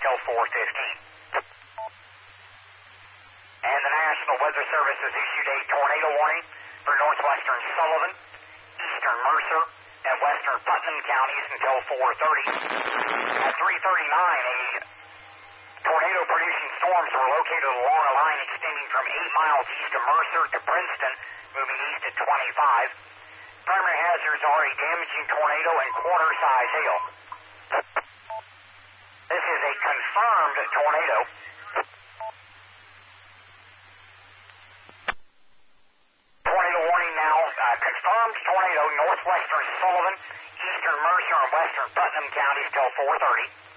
till 4:15. And the National Weather Service has issued a tornado warning for northwestern Sullivan, eastern Mercer, and western Putnam counties until 4:30. At 3:39, a tornado-producing storms were located along a line extending from 8 miles east of Mercer to Princeton, moving east at 25. Primary hazards are a damaging tornado and quarter-size hail. This is a confirmed tornado. Tornado warning now. Confirmed tornado, northwestern Sullivan, eastern Mercer, and western Putnam counties till 4:30.